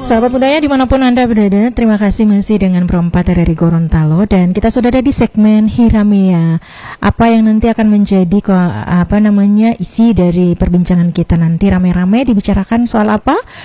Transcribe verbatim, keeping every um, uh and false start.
Sahabat budaya dimanapun Anda berada, terima kasih masih dengan Perempat dari Gorontalo. Dan kita sudah ada di segmen Hiramea. Apa yang nanti akan menjadi apa namanya isi dari perbincangan kita nanti, rame-rame dibicarakan soal apa?